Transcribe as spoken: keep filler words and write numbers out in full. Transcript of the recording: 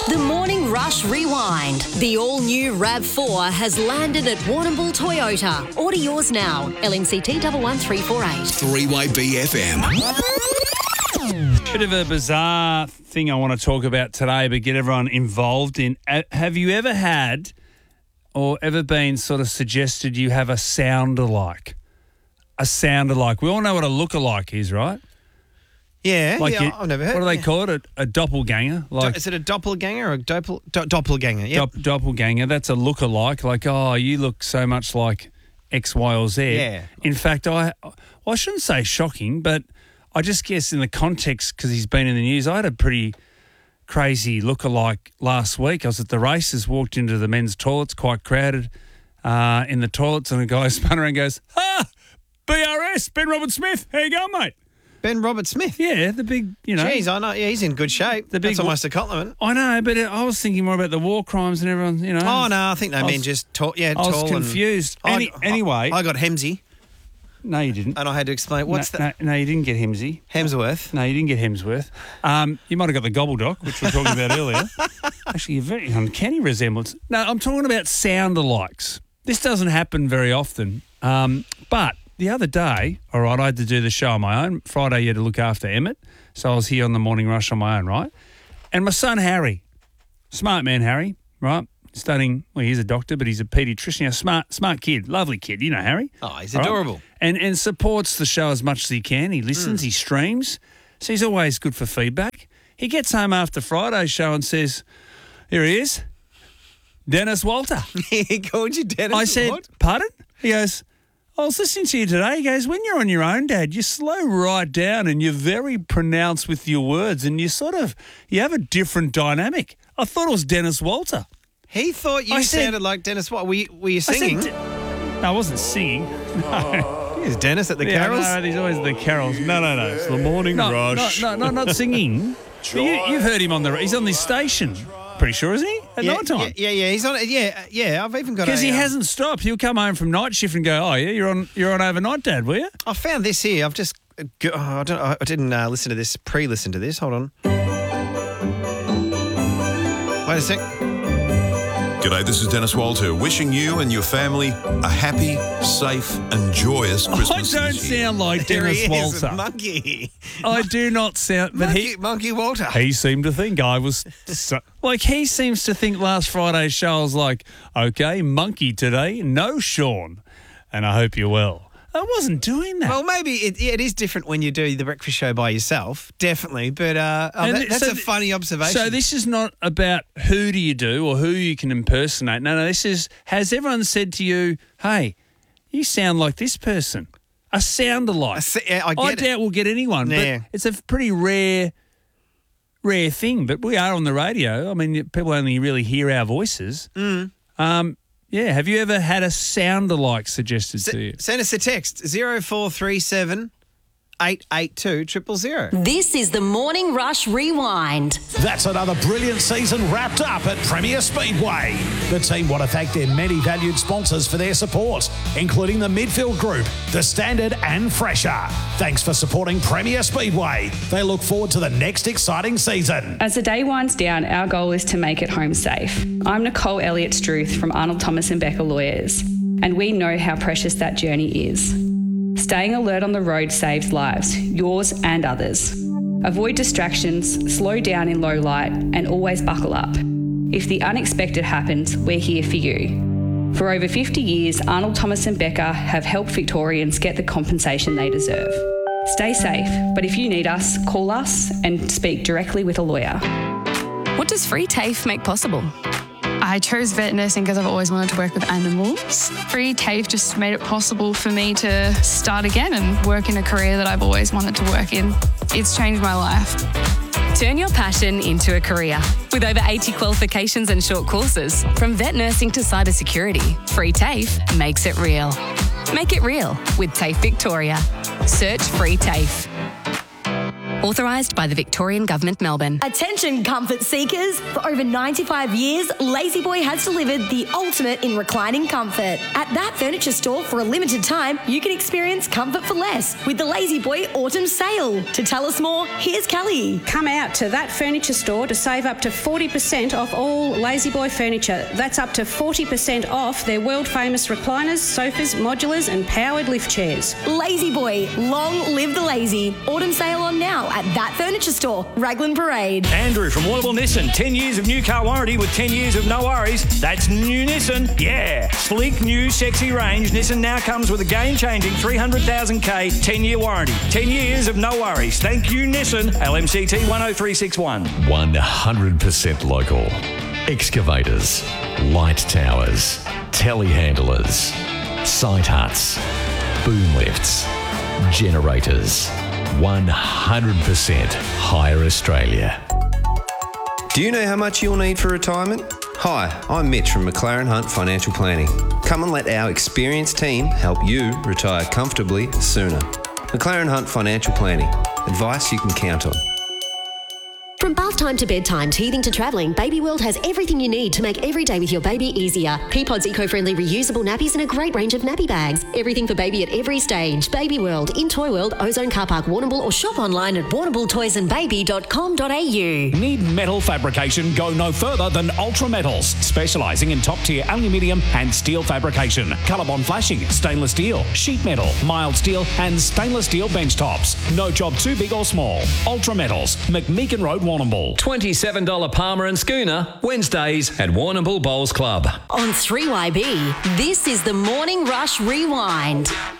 The Morning Rush Rewind. The all-new RAV four has landed at Warrnambool Toyota. Order yours now. L N C T one one three four eight. three Y B F M. Bit of a bizarre thing I want to talk about today, but get everyone involved in. Uh, Have you ever had or ever been sort of suggested you have a sound-alike? A sound-alike. We all know what a look-alike is, right? Yeah, Like yeah, you- I've never heard. What do they yeah. call it? A, a doppelganger? Like Is it a doppelganger or a doppel, do, doppelganger? Yeah. dop, doppelganger. That's a look-alike. Like, oh, you look so much like X, Y, or Z. Yeah. In fact, I, well, I shouldn't say shocking, but I just guess in the context, because he's been in the news, I had a pretty crazy look-alike last week. I was at the races, walked into the men's toilets, quite crowded uh, in the toilets, and a guy spun around and goes, ah, B R S, Ben Robert Smith. How you going, mate? Ben Robert Smith. Yeah, the big, you know. Jeez, I know. Yeah, he's in good shape. The big That's almost a compliment. I know, but I was thinking more about the war crimes and everyone, you know. Oh, no, I think they I mean was- just tall. Yeah, I was tall. confused. And, Any- I- anyway. I, I got Hemsy, No, you didn't. and I had to explain. What's no, that? No, no, you didn't get Hemsy. Hemsworth. No, you didn't get Hemsworth. Um, you might have got the Gobbledock, which we were talking about earlier. Actually, a very uncanny resemblance. No, I'm talking about sound-alikes. This doesn't happen very often. Um, but the other day, all right, I had to do the show on my own. Friday, you had to look after Emmett. So I was here on the Morning Rush on my own, right? And my son, Harry, smart man, Harry, right? Studying, well, he's a doctor, but he's a paediatrician. A smart, smart kid, lovely kid. You know Harry. Oh, he's All right? adorable. And and supports the show as much as he can. He listens, he streams. So he's always good for feedback. He gets home after Friday's show and says, here he is, Dennis Walter. He called you Dennis. I said, What? pardon? He goes, I was listening to you today. He goes, when you're on your own, Dad, you slow right down and you're very pronounced with your words and you sort of, you have a different dynamic. I thought it was Dennis Walter. He thought you I said- sounded like Dennis. What were you, were you I said, singing? "D- no, I wasn't singing. Is Dennis at the Yeah, carols? no, he's always at the carols. No, no, no. It's the morning No, rush. No, no, no, not singing. you, you've heard him on the. He's on this station. Pretty sure, isn't he? At yeah, night time. yeah, yeah, yeah. He's on it. Yeah, yeah. I've even got. Because a, he um, hasn't stopped. He'll come home from night shift and go, "Oh yeah, you're on. You're on overnight, Dad, were you?" I found this here. I've just. uh, go- Oh, I, don't, I didn't uh, listen to this. Pre-listen to this. Hold on. Wait a sec. G'day, this is Dennis Walter, wishing you and your family a happy, safe and joyous I Christmas don't this year. sound like There Dennis he is, Walter. Monkey. I do not sound. But Monkey, he. Monkey Walter. He seemed to think I was so, like he seems to think last Friday's show I was like, okay, monkey today, no Sean, and I hope you're well. I wasn't doing that. Well, maybe it, yeah, it is different when you do the breakfast show by yourself, definitely. But uh, oh, And that, th- that's so a th- funny observation. So this is not about who do you do or who you can impersonate. No, no, this is, has everyone said to you, hey, you sound like this person? A sound-alike. I, see, yeah, I get I it. doubt we'll get anyone, Yeah. but it's a pretty rare, rare thing. But we are on the radio. I mean, people only really hear our voices. Mm. Um, yeah. Have you ever had a sound-alike suggested to you? S- send us a text zero four three seven eight eight two triple zero. This is the Morning Rush Rewind. That's another brilliant season wrapped up at Premier Speedway. The team want to thank their many valued sponsors for their support, including the Midfield Group, The Standard and Fresher. Thanks for supporting Premier Speedway. They look forward to the next exciting season. As the day winds down, our goal is to make it home safe. I'm Nicole Elliott-Struth from Arnold Thomas and Becker Lawyers, and we know how precious that journey is. Staying alert on the road saves lives, yours and others. Avoid distractions, slow down in low light, and always buckle up. If the unexpected happens, we're here for you. For over fifty years, Arnold Thomas and Becker have helped Victorians get the compensation they deserve. Stay safe, but if you need us, call us and speak directly with a lawyer. What does Free TAFE make possible? I chose vet nursing because I've always wanted to work with animals. Free TAFE just made it possible for me to start again and work in a career that I've always wanted to work in. It's changed my life. Turn your passion into a career. With over eighty qualifications and short courses, from vet nursing to cybersecurity, Free TAFE makes it real. Make it real with TAFE Victoria. Search Free TAFE. Authorised by the Victorian Government, Melbourne. Attention comfort seekers. For over ninety-five years, Lazy Boy has delivered the ultimate in reclining comfort. At that furniture store for a limited time, you can experience comfort for less with the Lazy Boy Autumn Sale. To tell us more, here's Kelly. Come out to that furniture store to save up to forty percent off all Lazy Boy furniture. That's up to forty percent off their world-famous recliners, sofas, modulars and powered lift chairs. Lazy Boy, long live the lazy. Autumn sale on now at that furniture store, Raglan Parade. Andrew from Warrnambool Nissan. ten years of new car warranty with ten years of no worries. That's new Nissan. Yeah. Sleek, new, sexy range. Nissan now comes with a game-changing three hundred thousand K ten-year warranty. ten years of no worries. Thank you, Nissan. L M C T one oh three six one. one hundred percent local. Excavators, light towers, telehandlers, site huts, boom lifts, generators. one hundred percent Hire Australia. Do you know how much you'll need for retirement? Hi, I'm Mitch from McLaren Hunt Financial Planning. Come and let our experienced team help you retire comfortably sooner. McLaren Hunt Financial Planning. Advice you can count on. From bath time to bedtime, teething to travelling, Baby World has everything you need to make every day with your baby easier. Peapod's eco-friendly reusable nappies and a great range of nappy bags. Everything for baby at every stage. Baby World, in Toy World, Ozone Car Park, Warrnambool, or shop online at warrnambool toys and baby dot com dot a u. Need metal fabrication? Go no further than Ultra Metals, specialising in top-tier aluminium and steel fabrication, colour-bond flashing, stainless steel, sheet metal, mild steel and stainless steel bench tops. No job too big or small. Ultra Metals, McMeekin Road, Warrnambool. twenty-seven dollars Palmer and Schooner, Wednesdays at Warrnambool Bowls Club. On three Y B, this is the Morning Rush Rewind.